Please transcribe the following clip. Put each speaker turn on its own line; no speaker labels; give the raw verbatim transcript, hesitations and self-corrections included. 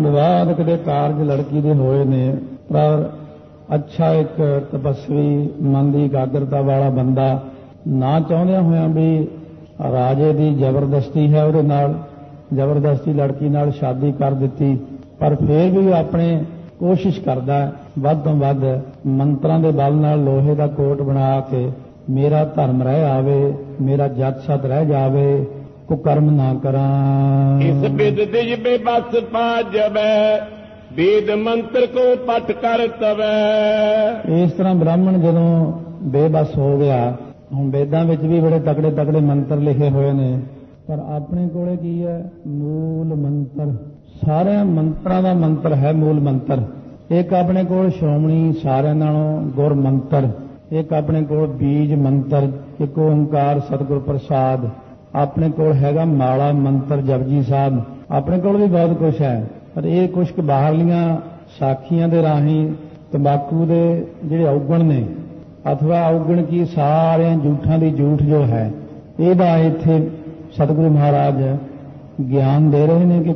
ਧੰਨਵਾਦ ਕਿਤੇ ਕਾਰਜ ਲੜਕੀ ਦੇ ਹੋਏ ਨੇ, ਪਰ ਅੱਛਾ ਇੱਕ ਤਪਸਵੀ ਮਨ ਦੀ ਇਕਾਗਰਤਾ ਵਾਲਾ ਬੰਦਾ ਨਾ ਚਾਹੁੰਦਿਆਂ ਹੋਇਆਂ ਵੀ ਰਾਜੇ ਦੀ ਜ਼ਬਰਦਸਤੀ ਹੈ, ਉਹਦੇ ਨਾਲ ਜ਼ਬਰਦਸਤੀ ਲੜਕੀ ਨਾਲ ਸ਼ਾਦੀ ਕਰ ਦਿੱਤੀ, ਪਰ ਫਿਰ ਵੀ ਆਪਣੇ ਕੋਸ਼ਿਸ਼ ਕਰਦਾ ਵੱਧ ਤੋਂ ਵੱਧ ਮੰਤਰਾਂ ਦੇ ਬਲ ਨਾਲ ਲੋਹੇ ਦਾ ਕੋਟ ਬਣਾ ਕੇ ਮੇਰਾ ਧਰਮ ਰਹਿ ਆਵੇ, ਮੇਰਾ ਜੱਟ ਸਤ ਰਹਿ ਜਾਵੇ, ਕੁਕਰਮ ਨਾ ਕਰਾਂ।
ਇਸ ਬਿਦ ਦਿਜ ਬੇਬਸ ਪਾ ਜਬੈ, ਵੇਦ ਮੰਤਰ ਕੋ ਪਟ ਕਰ ਤਵੈ।
ਇਸ ਤਰ੍ਹਾਂ ਬ੍ਰਾਹਮਣ ਜਦੋਂ ਬੇਬਸ ਹੋ ਗਿਆ, ਹੁਣ ਵੇਦਾਂ ਵਿੱਚ ਵੀ ਬੜੇ ਤਕੜੇ ਤਕੜੇ ਮੰਤਰ ਲਿਖੇ ਹੋਏ ਨੇ, ਪਰ ਆਪਣੇ ਕੋਲੇ ਕੀ ਹੈ? ਮੂਲ ਮੰਤਰ। ਸਾਰਿਆਂ ਮੰਤਰਾਂ ਦਾ ਮੰਤਰ ਹੈ ਮੂਲ ਮੰਤਰ। ਇੱਕ ਆਪਣੇ ਕੋਲ ਸ਼੍ਰੋਮਣੀ ਸਾਰਿਆਂ ਨਾਲੋਂ ਗੁਰ ਮੰਤਰ, ਇੱਕ ਆਪਣੇ ਕੋਲ ਬੀਜ ਮੰਤਰ, ਇੱਕ ਓੰਕਾਰ ਸਤਿਗੁਰ ਪ੍ਰਸਾਦ, ਆਪਣੇ ਕੋਲ ਹੈਗਾ ਮਾਲਾ ਮੰਤਰ ਜਪਜੀ ਸਾਹਿਬ, ਆਪਣੇ ਕੋਲ ਵੀ ਬਹੁਤ ਕੁਝ ਹੈ। ਪਰ ਇਹ ਕੁਝ ਕੁ ਬਾਹਰਲੀਆਂ ਸਾਖੀਆਂ ਦੇ ਰਾਹੀਂ ਤੰਬਾਕੂ ਦੇ ਜਿਹੜੇ ਔਗਣ ਨੇ, ਅਥਵਾ ਔਗਣ ਕੀ ਸਾਰਿਆਂ ਝੂਠਾਂ ਦੀ ਝੂਠ ਜੋ ਹੈ, ਇਹਦਾ ਇੱਥੇ ਸਤਿਗੁਰੂ ਮਹਾਰਾਜ ਗਿਆਨ ਦੇ ਰਹੇ ਨੇ ਕਿ